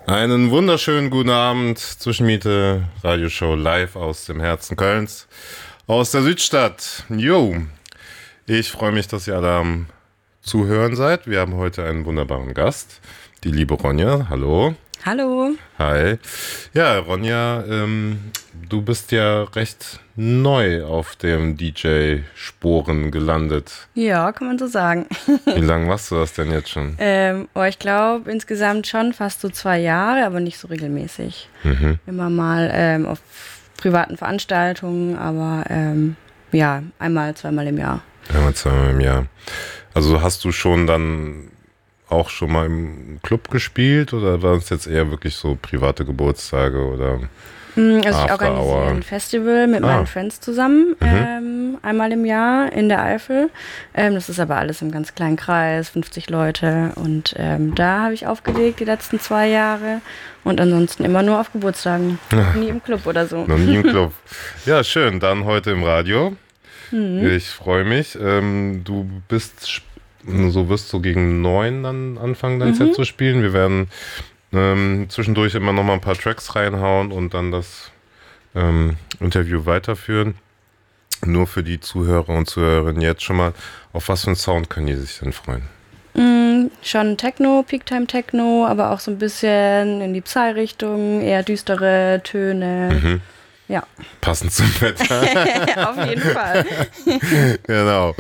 Einen wunderschönen guten Abend zwischen Miete, Radioshow live aus dem Herzen Kölns, aus der Südstadt. Jo, ich freue mich, dass ihr alle am Zuhören seid. Wir haben heute einen wunderbaren Gast, die liebe Ronja. Hallo. Hallo. Hi. Ja, Ronja, du bist ja recht neu auf dem DJ-Sporen gelandet. Ja, kann man so sagen. Wie lange machst du das denn jetzt schon? Ich glaube insgesamt schon fast so 2 Jahre, aber nicht so regelmäßig. Immer mal auf privaten Veranstaltungen, aber ja, einmal, zweimal im Jahr. Einmal, zweimal im Jahr. Also hast du schon dann auch schon mal im Club gespielt oder waren es jetzt eher wirklich so private Geburtstage oder Also ich After organisiere Hour? ein Festival mit meinen Friends zusammen, einmal im Jahr in der Eifel. Das ist aber alles im ganz kleinen Kreis, 50 Leute. Und da habe ich aufgelegt die letzten 2 Jahre und ansonsten immer nur auf Geburtstagen. Nie im Club oder so. Noch nie im Club. Ja, schön. Dann heute im Radio. Ich freue mich. Du wirst so gegen 9 dann anfangen, dein Set zu spielen. Wir werden zwischendurch immer noch mal ein paar Tracks reinhauen und dann das Interview weiterführen. Nur für die Zuhörer und Zuhörerinnen jetzt schon mal, auf was für einen Sound können die sich denn freuen? Schon Techno, Peaktime Techno, aber auch so ein bisschen in die Psy-Richtung, eher düstere Töne. Ja. Passend zum Wetter. Auf jeden Fall. Genau.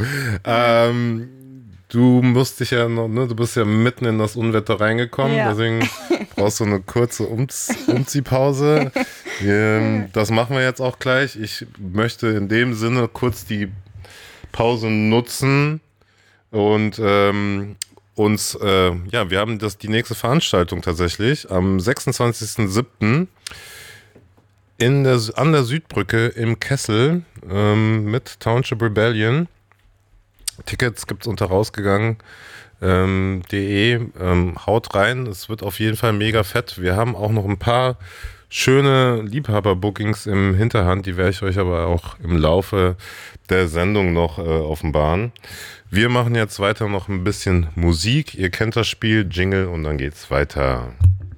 Du musst dich ja noch, ne, du bist ja mitten in das Unwetter reingekommen, deswegen brauchst du eine kurze Umziehpause. Das machen wir jetzt auch gleich. Ich möchte in dem Sinne kurz die Pause nutzen und wir haben die nächste Veranstaltung tatsächlich am 26.07. an der Südbrücke im Kessel mit Township Rebellion. Tickets gibt's unter rausgegangen.de. Haut rein, es wird auf jeden Fall mega fett. Wir haben auch noch ein paar schöne Liebhaber-Bookings im Hinterhand, die werde ich euch aber auch im Laufe der Sendung noch offenbaren. Wir machen jetzt weiter noch ein bisschen Musik. Ihr kennt das Spiel, Jingle und dann geht's weiter.